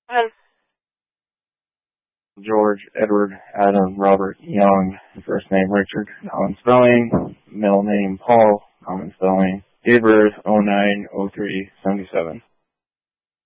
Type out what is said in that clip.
Um, George Edward Adam Robert Young, first name Richard, common spelling, middle name Paul, common spelling, date of birth 09/03/77.